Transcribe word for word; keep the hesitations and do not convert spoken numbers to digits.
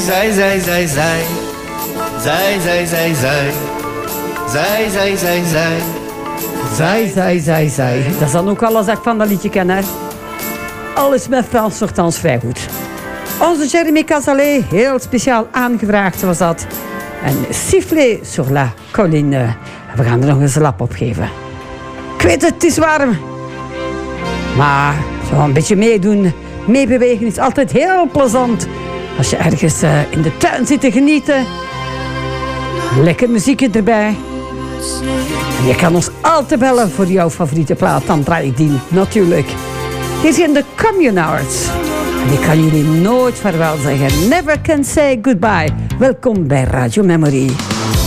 zij, zij, zij, zij. Zij, zij, zij, zij. Zij, zij, zij, zij. Zij, zij, zij, zij. Dat is dan ook alles dat ik van dat liedje ken, hè. Alles met Frans nogthans vrij goed. Onze Jeremy Cazalet, heel speciaal aangevraagd was dat. En Sifflet sur la colline. En we gaan er nog eens een lap op geven. Ik weet het, het is warm. Maar zo een beetje meedoen, meebewegen is altijd heel plezant. Als je ergens uh, in de tuin zit te genieten. Lekker muziekje erbij. En je kan ons altijd bellen voor jouw favoriete plaat. Dan draai ik die natuurlijk. Hier zijn de Communards. En ik kan jullie nooit vaarwel zeggen. Never can say goodbye. Welkom bij Radio Memory.